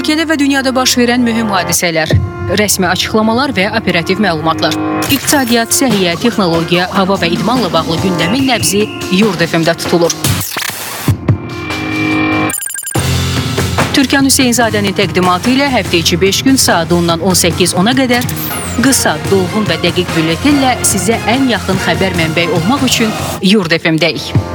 Ölkədə və dünyada baş verən mühüm hadisələr, rəsmi açıqlamalar və operativ məlumatlar, iqtisadiyyat, səhiyyə, texnologiya, hava və idmanla bağlı gündəmin nəbzi Yurd FM-də tutulur. Türkan Hüseynzadənin təqdimatı ilə həftə içi 5 gün saat 10-dan 18:10-a qədər qısa, dolğun və dəqiq bülletenlə sizə ən yaxın xəbər mənbəyi olmaq üçün Yurd FM-dəyik.